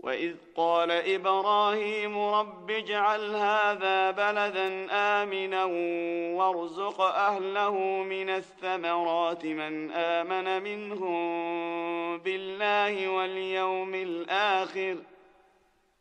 وإذ قال إبراهيم رب اجعل هذا بلدا آمنا وارزق أهله من الثمرات من آمن منهم بالله واليوم الآخر